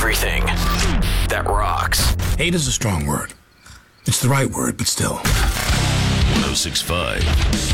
everything that rocks. Hate is a strong word. It's the right word, but still. 106.5